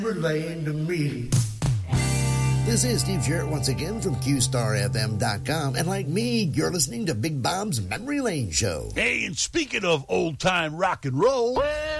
Lane to me. This is Steve Jarrett once again from QStarFM.com. And like me, you're listening to Big Bob's Memory Lane Show. Hey, and speaking of old-time rock and roll,